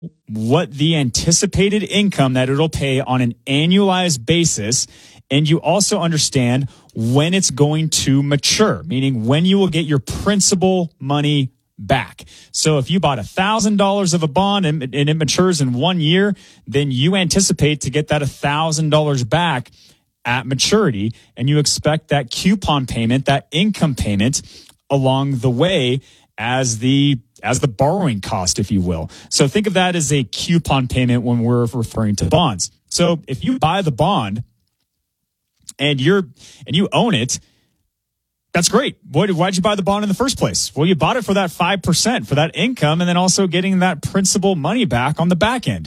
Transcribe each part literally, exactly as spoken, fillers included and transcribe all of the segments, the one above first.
what the anticipated income that it'll pay on an annualized basis. And you also understand when it's going to mature, meaning when you will get your principal money back. So if you bought one thousand dollars of a bond and, and it matures in one year, then you anticipate to get that one thousand dollars back at maturity, and you expect that coupon payment, that income payment along the way as the as the borrowing cost, if you will. So think of that as a coupon payment when we're referring to bonds. So if you buy the bond and you're and you own it, that's great. Why, why'd you buy the bond in the first place? Well, you bought it for that five percent, for that income, and then also getting that principal money back on the back end.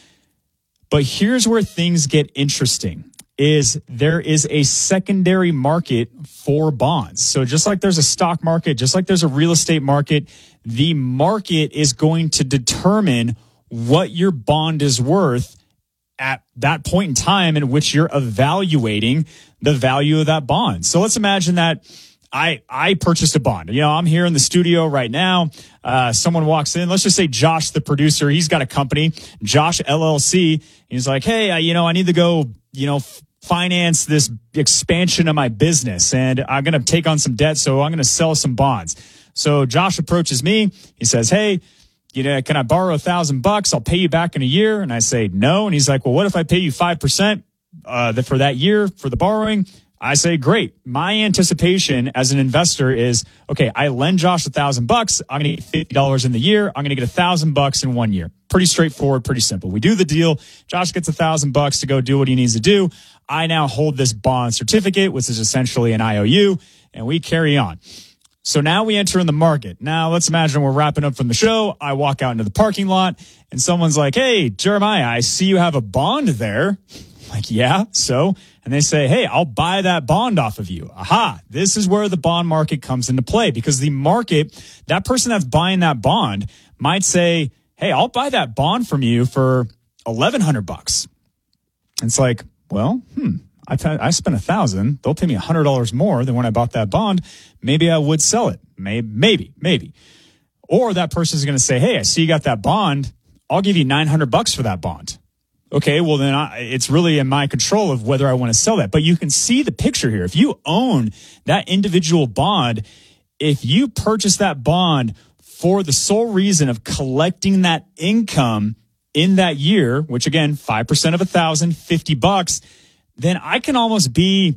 But here's where things get interesting, is there is a secondary market for bonds. So just like there's a stock market, just like there's a real estate market, the market is going to determine what your bond is worth at that point in time in which you're evaluating the value of that bond. So let's imagine that I I purchased a bond. You know, I'm here in the studio right now. Uh, someone walks in. Let's just say Josh, the producer. He's got a company, Josh L L C. He's like, hey, I, you know, I need to go, you know, f- finance this expansion of my business, and I'm going to take on some debt, so I'm going to sell some bonds. So Josh approaches me. He says, hey, you know, can I borrow a thousand bucks? I'll pay you back in a year. And I say, no. And he's like, well, what if I pay you five percent uh, for that year for the borrowing? I say, great. My anticipation as an investor is, okay, I lend Josh a thousand bucks. I'm going to get fifty dollars in the year. I'm going to get a thousand bucks in one year. Pretty straightforward, pretty simple. We do the deal. Josh gets a thousand bucks to go do what he needs to do. I now hold this bond certificate, which is essentially an I O U, and we carry on. So now we enter in the market. Now let's imagine we're wrapping up from the show. I walk out into the parking lot and someone's like, hey, Jeremiah, I see you have a bond there. I'm like, yeah, so? And they say, hey, I'll buy that bond off of you. Aha, this is where the bond market comes into play, because the market, that person that's buying that bond might say, hey, I'll buy that bond from you for eleven hundred bucks. And it's like, well, hmm. I, t- I spent a thousand. They'll pay me a hundred dollars more than when I bought that bond. Maybe I would sell it. Maybe, maybe, maybe. Or that person is going to say, "Hey, I see you got that bond. I'll give you nine hundred bucks for that bond." Okay, well then I, it's really in my control of whether I want to sell that. But you can see the picture here. If you own that individual bond, if you purchase that bond for the sole reason of collecting that income in that year, which again, five percent of a thousand, fifty bucks. Then I can almost be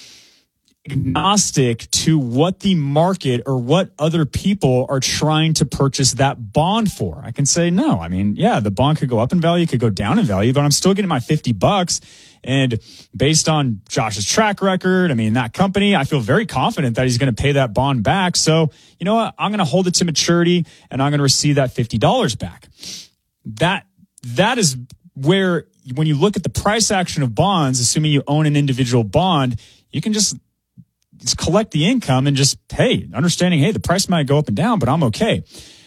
agnostic to what the market or what other people are trying to purchase that bond for. I can say, no, I mean, yeah, the bond could go up in value, could go down in value, but I'm still getting my fifty bucks. And based on Josh's track record, I mean, that company, I feel very confident that he's going to pay that bond back. So, you know what? I'm going to hold it to maturity and I'm going to receive that fifty dollars back. That, that is where, when you look at the price action of bonds, assuming you own an individual bond, you can just, just collect the income and just, hey, understanding, hey, the price might go up and down, but I'm okay.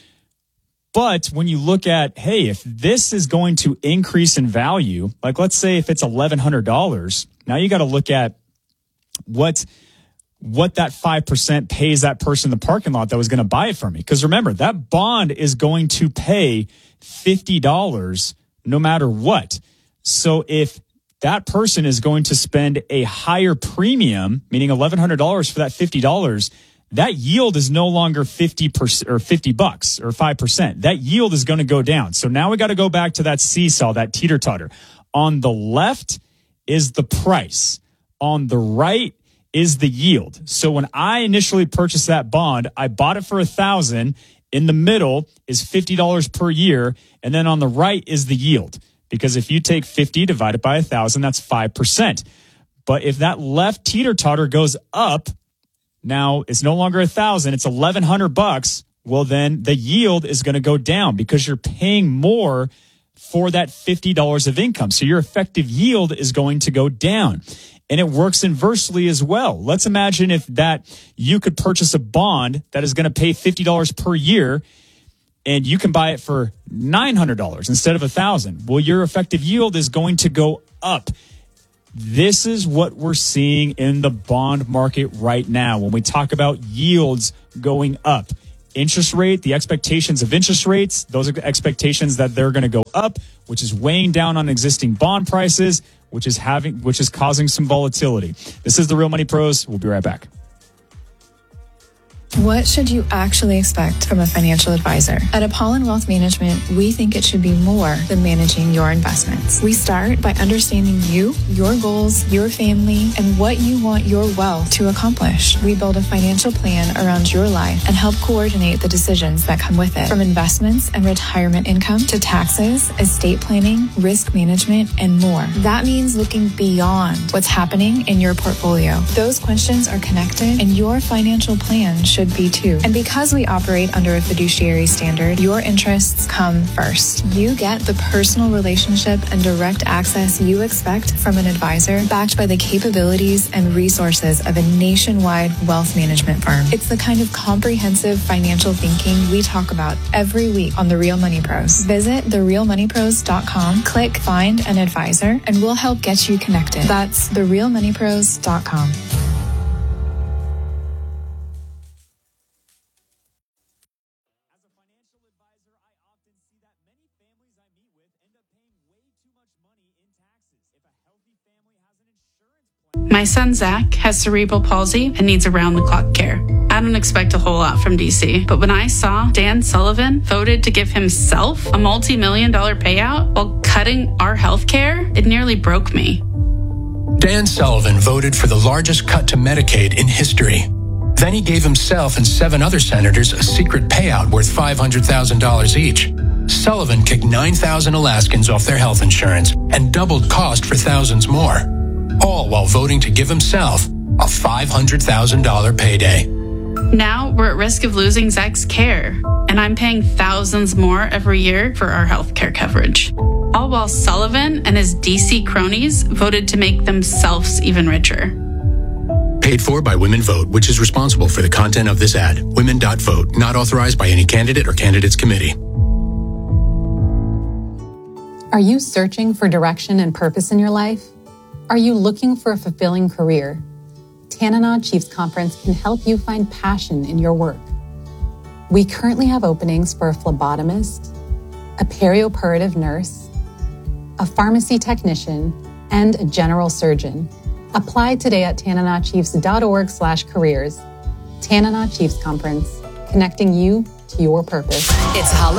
But when you look at, hey, if this is going to increase in value, like let's say if it's eleven hundred dollars, now you got to look at what, what that five percent pays that person in the parking lot that was going to buy it from me. Because remember, that bond is going to pay fifty dollars no matter what. So if that person is going to spend a higher premium, meaning eleven hundred dollars for that fifty dollars, that yield is no longer fifty percent or fifty bucks or five percent. That yield is going to go down. So now we got to go back to that seesaw, that teeter-totter. On the left is the price. On the right is the yield. So when I initially purchased that bond, I bought it for a thousand. In the middle is fifty dollars per year. And then on the right is the yield. Because if you take fifty divided by one thousand, that's five percent. But if that left teeter-totter goes up, now it's no longer one thousand, it's eleven hundred bucks. Well, then the yield is going to go down because you're paying more for that fifty dollars of income. So your effective yield is going to go down. And it works inversely as well. Let's imagine if that you could purchase a bond that is going to pay fifty dollars per year, and you can buy it for nine hundred dollars instead of one thousand dollars. Well, your effective yield is going to go up. This is what we're seeing in the bond market right now when we talk about yields going up. interest rate, the expectations of interest rates, those are expectations that they're going to go up, which is weighing down on existing bond prices, which is having, which is causing some volatility. This is the Real Money Pros. We'll be right back. What should you actually expect from a financial advisor? At Apollon Wealth Management, we think it should be more than managing your investments. We start by understanding you, your goals, your family, and what you want your wealth to accomplish. We build a financial plan around your life and help coordinate the decisions that come with it, from investments and retirement income to taxes, estate planning, risk management, and more. That means looking beyond what's happening in your portfolio. Those questions are connected, and your financial plan should be too. And because we operate under a fiduciary standard, your interests come first. You get the personal relationship and direct access you expect from an advisor, backed by the capabilities and resources of a nationwide wealth management firm. It's the kind of comprehensive financial thinking we talk about every week on The Real Money Pros. Visit the real money pros dot com, click Find an Advisor, and we'll help get you connected. That's the real money pros dot com. My son Zach has cerebral palsy and needs around-the-clock care. I don't expect a whole lot from D C, but when I saw Dan Sullivan voted to give himself a multi-million dollar payout while cutting our health care, it nearly broke me. Dan Sullivan voted for the largest cut to Medicaid in history. Then he gave himself and seven other senators a secret payout worth five hundred thousand dollars each. Sullivan kicked nine thousand Alaskans off their health insurance and doubled cost for thousands more, all while voting to give himself a five hundred thousand dollars payday. Now we're at risk of losing Zach's care, and I'm paying thousands more every year for our health care coverage. All while Sullivan and his D C cronies voted to make themselves even richer. Paid for by Women Vote, which is responsible for the content of this ad. Women dot vote, not authorized by any candidate or candidates committee. Are you searching for direction and purpose in your life? Are you looking for a fulfilling career? Tanana Chiefs Conference can help you find passion in your work. We currently have openings for a phlebotomist, a perioperative nurse, a pharmacy technician, and a general surgeon. Apply today at tananachiefs.org slash careers. Tanana Chiefs Conference, connecting you to your purpose. It's Halloween.